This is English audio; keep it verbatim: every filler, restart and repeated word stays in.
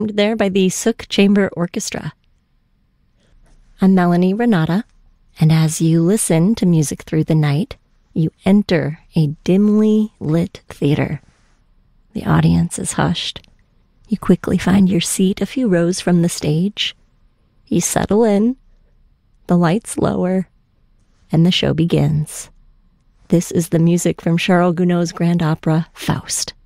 there by the Sook Chamber Orchestra. I'm Melanie Renata, and as you listen to Music Through the Night, you enter a dimly lit theater. The audience is hushed. You quickly find your seat a few rows from the stage. You settle in, the lights lower, and the show begins. This is the music from Charles Gounod's grand opera, Faust.